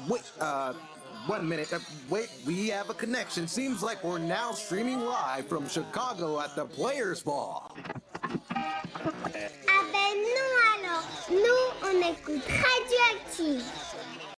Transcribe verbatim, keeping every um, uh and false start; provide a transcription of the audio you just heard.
Wait, uh, one minute. Uh, wait, we have a connection. Seems like we're now streaming live from Chicago at the Players Ball. Ah ben non alors, nous on écoute Radioactive.